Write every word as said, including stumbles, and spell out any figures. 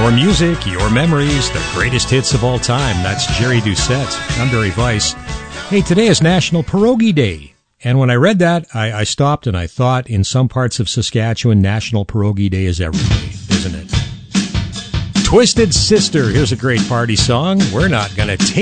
Your music, your memories, the greatest hits of all time. That's Jerry Doucette. I'm Barry Weiss. Hey, today is National Pierogi Day. And when I read that, I, I stopped and I thought, in some parts of Saskatchewan, National Pierogi Day is every day, isn't it? Twisted Sister, here's a great party song. We're not going to take